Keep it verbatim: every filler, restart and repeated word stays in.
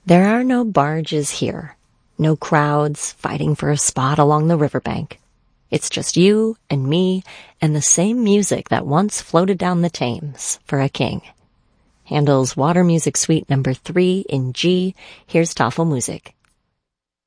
There are no barges here, no crowds fighting for a spot along the riverbank. It's just you and me and the same music that once floated down the Thames for a king. Handel's Water Music Suite number three in G. Here's Tafelmusik.